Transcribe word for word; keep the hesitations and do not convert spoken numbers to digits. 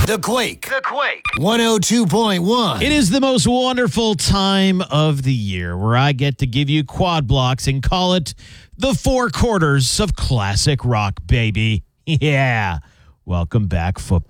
The Quake. The Quake. one oh two point one. It is the most wonderful time of the year where I get to give you quad blocks and call it the four quarters of classic rock, baby. Yeah. Welcome back, football.